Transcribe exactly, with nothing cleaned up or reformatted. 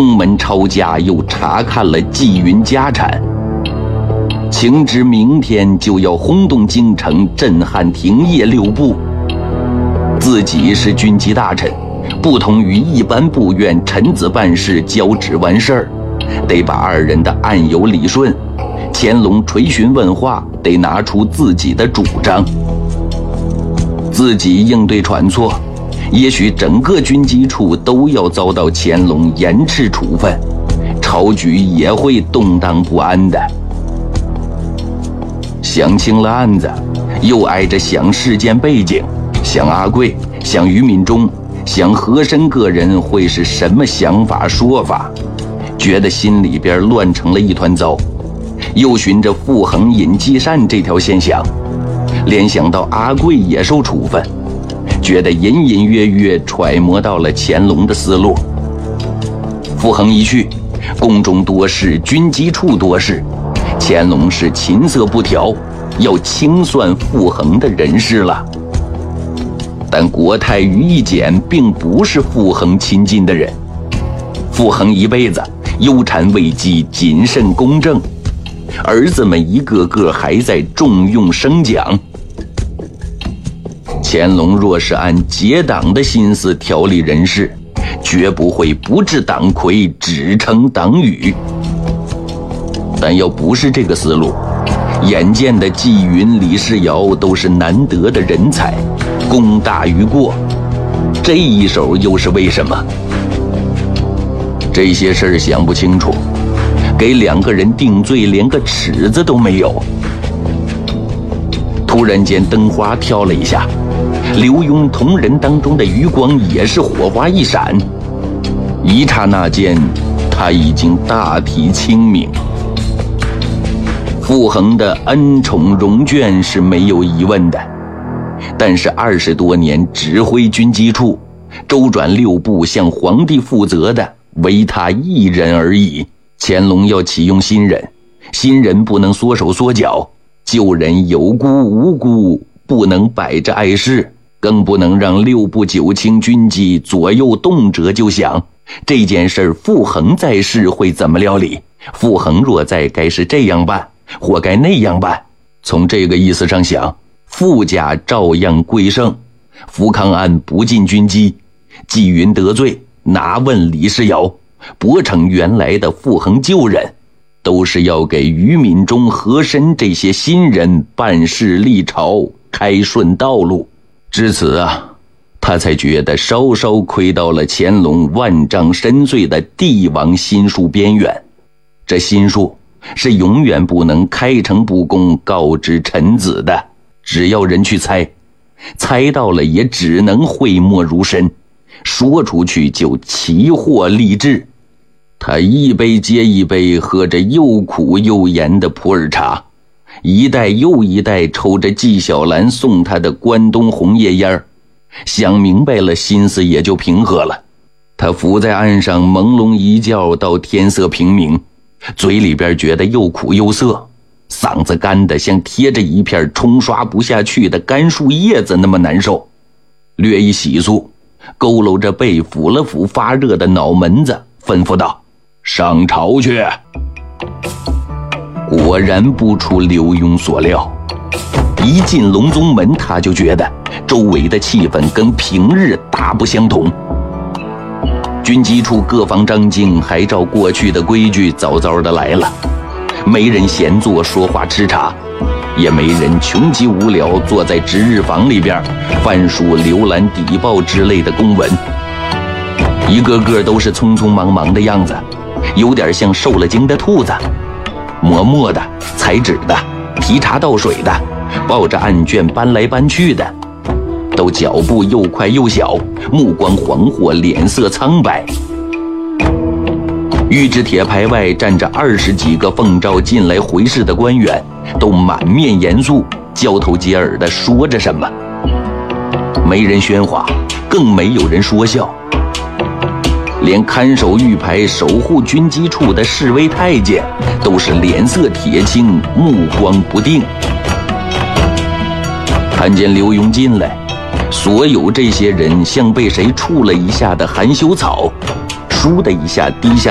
封门抄家，又查看了纪云家产，情知明天就要轰动京城，震撼廷业六部。自己是军机大臣，不同于一般部院臣子办事交旨完事儿，得把二人的案由理顺。乾隆垂询问话，得拿出自己的主张。自己应对喘错，也许整个军机处都要遭到乾隆严斥处分，朝局也会动荡不安的。想清了案子，又挨着想事件背景，想阿贵，想于敏中，想和珅个人会是什么想法说法，觉得心里边乱成了一团糟。又循着傅恒引继善这条线想，联想到阿贵也受处分，觉得隐隐约约揣摩到了乾隆的思路。傅恒一去，宫中多事，军机处多事，乾隆是琴瑟不调，要清算傅恒的人事了。但国太于义简并不是傅恒亲近的人，傅恒一辈子忧谗畏讥，谨慎公正，儿子们一个个还在重用升奖。乾隆若是按结党的心思调理人事，绝不会不治党魁，只称党羽。但要不是这个思路，眼见的纪云、李世尧都是难得的人才，功大于过，这一手又是为什么？这些事儿想不清楚，给两个人定罪连个尺子都没有。突然间灯花跳了一下，刘墉同人当中的余光也是火花一闪，一刹那间他已经大体清明。傅恒的恩宠荣眷是没有疑问的，但是二十多年指挥军机处，周转六部，向皇帝负责的唯他一人而已。乾隆要启用新人，新人不能缩手缩脚，旧人有辜无辜，不能摆着碍事，更不能让六部九卿军机左右动辄就想这件事傅恒在世会怎么料理，傅恒若在该是这样办或该那样办。从这个意思上想，傅家照样归盛，福康案不进军机，纪云得罪，拿问李世尧，驳成原来的傅恒旧人，都是要给于敏中、和珅这些新人办事立朝开顺道路。至此啊，他才觉得稍稍窥到了乾隆万丈深邃的帝王心术边缘。这心术是永远不能开诚布公告知臣子的，只要人去猜，猜到了也只能讳莫如深，说出去就奇祸立志。他一杯接一杯喝着又苦又盐的普洱茶，一袋又一袋抽着纪晓岚送他的关东红叶烟，想明白了，心思也就平和了。他伏在岸上朦胧一觉到天色平明，嘴里边觉得又苦又涩，嗓子干得像贴着一片冲刷不下去的干树叶子那么难受。略一洗漱，佝偻着背抚了抚发热的脑门子，吩咐道：上朝去。果然不出刘墉所料，一进隆宗门，他就觉得周围的气氛跟平日大不相同。军机处各方张京还照过去的规矩早早的来了，没人闲坐说话吃茶，也没人穷极无聊坐在值日房里边翻书浏览邸报之类的公文，一个个都是匆匆忙忙的样子，有点像受了惊的兔子，磨墨的、裁纸的、提茶倒水的，抱着案卷搬来搬去的，都脚步又快又小，目光惶惑，脸色苍白。御制铁牌外站着二十几个奉诏进来回事的官员，都满面严肃，交头接耳地说着什么。没人喧哗，更没有人说笑，连看守御牌守护军机处的侍卫太监都是脸色铁青，目光不定。看见刘墉进来，所有这些人像被谁触了一下的含羞草，倏的一下低下